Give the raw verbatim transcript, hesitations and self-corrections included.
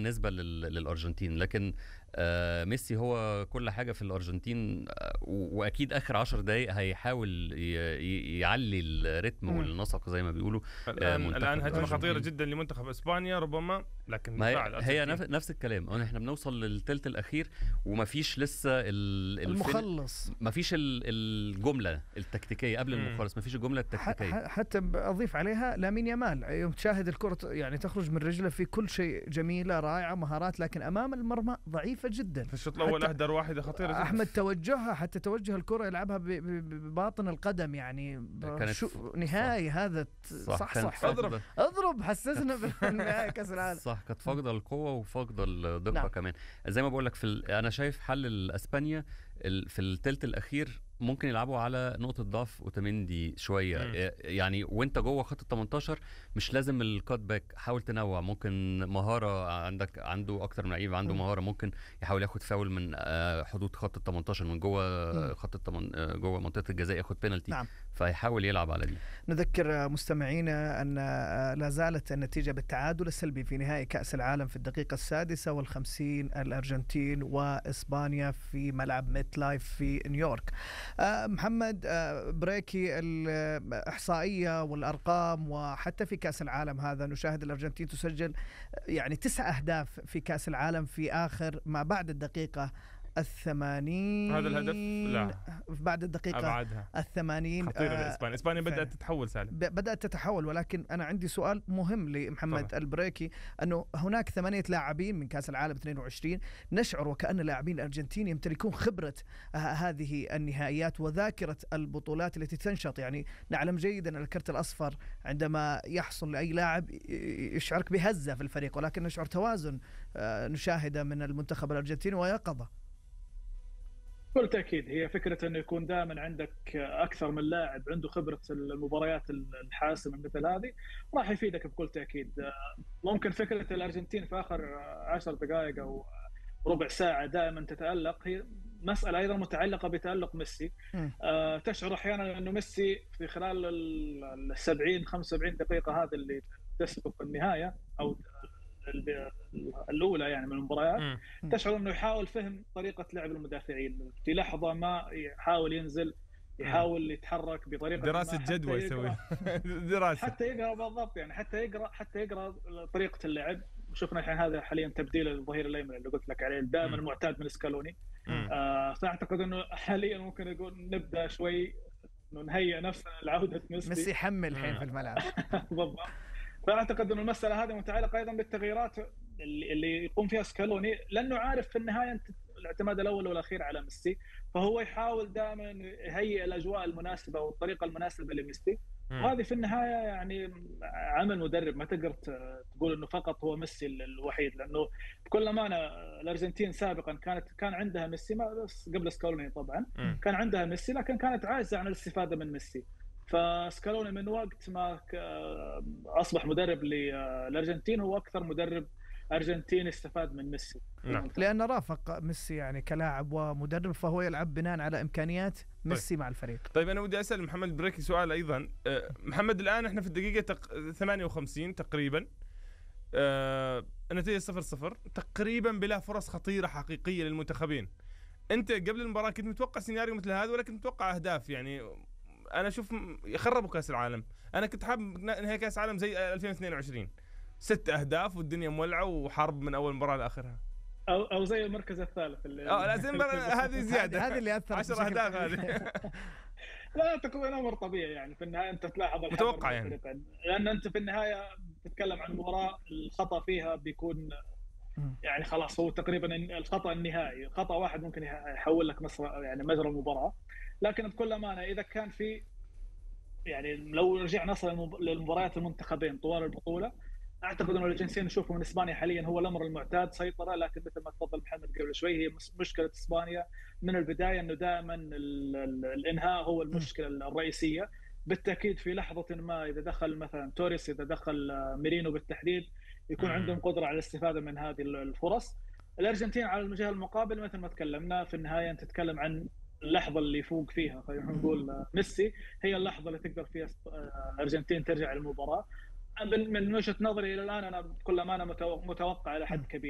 بالنسبه لل... للارجنتين، لكن آه ميسي هو كل حاجه في الارجنتين، آه واكيد اخر عشر دقائق هيحاول ي... ي... يعلي الريتم والنسق زي ما بيقولوا. آه الان الان هجمه خطيره جدا لمنتخب اسبانيا ربما، لكن ما هي, هي نفس الكلام. احنا بنوصل للثلث الاخير ومفيش لسه ال... المخلص، مفيش الجمله التكتيكيه قبل المخلص، مفيش الجمله التكتيكيه. حتى اضيف عليها لامين يامال، يوم تشاهد الكره يعني تخرج من رجله في كل شيء جميله رائعه مهارات، لكن امام المرمى ضعيفه جدا. في الشوط الاول اهدر واحده خطيره جدا. احمد توجهها حتى توجه الكره يلعبها بباطن القدم، يعني نهائي هذا صح صح, صح. اضرب اضرب حسسنا بالنهائي كاس العالم. صح، كانت فاقده القوه وفاقده الدقه. نعم. كمان زي ما بقول لك في ال... انا شايف حل اسبانيا ال... في الثلث الاخير ممكن يلعبوا على نقطة ضعف اوتاميندي شوية. م. يعني وانت جوه خط التمنتاشر مش لازم الكات باك، حاول تنوع. ممكن مهارة عندك، عنده اكتر من لعيب عنده م. مهارة، ممكن يحاول ياخد فاول من حدود خط التمنتاشر من جوه خط التمن... جوه منطقة الجزاء، ياخد بينالتي. نعم. فيحاول يلعب على دي. نذكر مستمعينا ان لا زالت النتيجة بالتعادل السلبي في نهائي كأس العالم في الدقيقة السادسة والخمسين، الارجنتين واسبانيا في ملعب ميت لايف في نيويورك. أه محمد، أه بريكي، الإحصائية والأرقام، وحتى في كأس العالم هذا نشاهد الأرجنتين تسجل يعني تسع أهداف في كأس العالم في آخر ما بعد الدقيقة الثمانين. هذا الهدف لا بعد الدقيقة أبعدها. الثمانين خطيرة آه إسبانيا. إسبانيا بدأت تتحول سالم، بدأت تتحول. ولكن أنا عندي سؤال مهم لمحمد طبعا. البريكي، أنه هناك ثمانية لاعبين من كأس العالم اثنين وعشرين، نشعر وكأن اللاعبين الأرجنتين يمتلكون خبرة آه هذه النهائيات وذاكرة البطولات التي تنشط. يعني نعلم جيدا أن الكرت الأصفر عندما يحصل لأي لاعب يشعرك بهزة في الفريق، ولكن نشعر توازن آه نشاهده من المنتخب الأرجنتيني ويقظة. بكل تأكيد هي فكرة أنه يكون دائما عندك أكثر من لاعب عنده خبرة المباريات الحاسمة مثل هذه راح يفيدك بكل تأكيد. ممكن فكرة الأرجنتين في آخر عشر دقائق أو ربع ساعة دائما تتألق، هي مسألة أيضا متعلقة بتألق ميسي. أه تشعر أحيانا أنه ميسي في خلال السبعين خمسة وسبعين دقيقة هذه اللي تسبق النهاية أو الأولى يعني من المباريات، تشعر أنه يحاول فهم طريقة لعب المدافعين. في لحظة ما يحاول ينزل، يحاول يتحرك بطريقة دراسة جدوى يسوي دراسة حتى يقرأ بالضبط، يعني حتى يقرأ حتى يقرأ طريقة اللعب. وشفنا الحين هذا حاليا تبديل الظهير الأيمن اللي قلت لك عليه دائما المعتاد من سكالوني. آه فأعتقد أنه حاليا ممكن يقول نبدأ شوي نهيئ نفسنا لعودة ميسي. ميسي يحمل الحين في الملعب. بالضبط. فأعتقد أن المسألة هذه متعلقة أيضا بالتغييرات اللي يقوم فيها سكالوني، لأنه عارف في النهاية أنت الاعتماد الأول والأخير على ميسي، فهو يحاول دائما يهيئ الأجواء المناسبة والطريقة المناسبة لميسي. وهذه في النهاية يعني عمل مدرب، ما تقدر تقول أنه فقط هو ميسي الوحيد، لأنه بكل أمانة الأرجنتين سابقا كانت كان عندها ميسي، ما بس قبل سكالوني طبعا كان عندها ميسي، لكن كانت عاجزة عن الاستفادة من ميسي. فسكالوني من وقت ما أصبح مدرب للأرجنتين هو أكثر مدرب أرجنتيني استفاد من ميسي. نعم. لأن رافق ميسي يعني كلاعب ومدرب، فهو يلعب بناء على إمكانيات ميسي طيب. مع الفريق. طيب أنا ودي أسأل محمد بريكي سؤال أيضا. محمد الآن إحنا في الدقيقة تق... ثمانية وخمسين تقريبا، أه... النتيجة صفر صفر تقريبا بلا فرص خطيرة حقيقية للمنتخبين. أنت قبل المباراة كنت متوقع سيناريو مثل هذا ولا كنت متوقع أهداف؟ يعني أنا أشوف يخربوا كأس العالم. أنا كنت حاب نهاية كأس العالم زي ألفين واثنين وعشرين، ست أهداف والدنيا مولعة وحرب من أول مباراة لآخرها، أو أو زي المركز الثالث اللي أه لا زي هذه زيادة، هذه اللي أثرت عشر أهداف هذه. لا تقريبا أمر طبيعي يعني في النهاية أنت تلاحظ متوقع يعني، لأن أنت في النهاية تتكلم عن مباراة الخطأ فيها بيكون يعني خلاص هو تقريبا الخطأ النهائي، خطأ واحد ممكن يحول لك مصر يعني مجرى المباراة. لكن بكل أمانة إذا كان في يعني لو رجعنا اصلا للمباريات المنتخبين طوال البطوله، اعتقد انه الجنسين نشوفه من اسبانيا حاليا هو الامر المعتاد سيطره. لكن مثل ما تفضل محمد قبل شوي، هي مشكله اسبانيا من البدايه انه دائما الانهاء هو المشكله الرئيسيه. بالتاكيد في لحظه ما اذا دخل مثلا توريس، اذا دخل ميرينو بالتحديد، يكون عندهم قدره على الاستفاده من هذه الفرص. الارجنتين على الجهه المقابل مثل ما تكلمنا في النهايه انت تتكلم عن اللحظة اللي يفوق فيها خلينا نقول ميسي، هي اللحظة اللي تقدر فيها الأرجنتين ترجع للمباراة. من وجهة نظري إلى الآن أنا بكل أمانة متوقع إلى حد كبير.